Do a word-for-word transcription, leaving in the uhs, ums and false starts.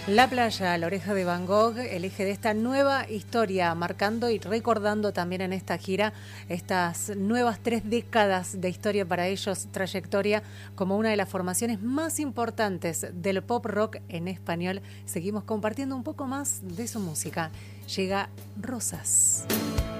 La playa, la oreja de Van Gogh, el eje de esta nueva historia, marcando y recordando también en esta gira estas nuevas tres décadas de historia para ellos, trayectoria como una de las formaciones más importantes del pop rock en español. Seguimos compartiendo un poco más de su música. Llega Rosas.